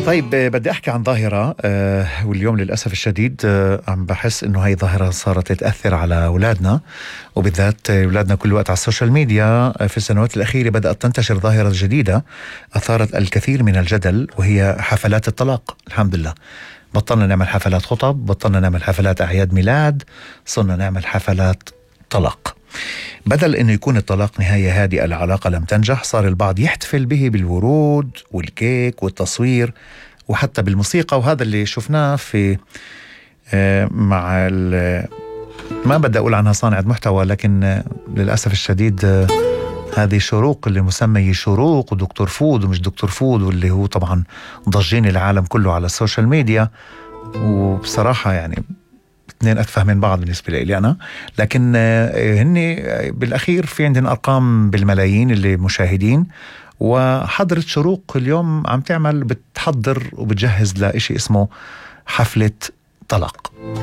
طيب بدي أحكي عن ظاهرة واليوم للأسف الشديد عم بحس إنه هاي ظاهرة صارت تأثر على أولادنا، وبالذات أولادنا كل وقت على السوشيال ميديا. في السنوات الأخيرة بدأت تنتشر ظاهرة جديدة أثارت الكثير من الجدل، وهي حفلات الطلاق. الحمد لله بطلنا نعمل حفلات خطب، بطلنا نعمل حفلات أعياد ميلاد، صرنا نعمل حفلات طلاق. بدل انه يكون الطلاق نهاية هادئة العلاقة لم تنجح، صار البعض يحتفل به بالورود والكيك والتصوير وحتى بالموسيقى. وهذا اللي شفناه في مع ما بدي أقول عنها صانعة محتوى، لكن للأسف الشديد هذه شروق اللي مسمية شروق ودكتور فود ومش دكتور فود، واللي هو طبعا ضجين العالم كله على السوشيال ميديا. وبصراحة يعني اثنين أتفه من بعض بالنسبة لي أنا، لكن هني بالأخير في عندنا أرقام بالملايين اللي مشاهدين. وحضرت شروق اليوم عم تعمل بتحضر وبتجهز لإشي اسمه حفلة طلاق.